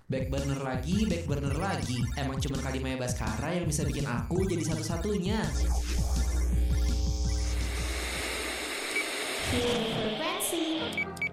Back burner lagi, back burner lagi. Emang cuma Kadimaya Baskara yang bisa bikin aku jadi satu-satunya. Frekuensi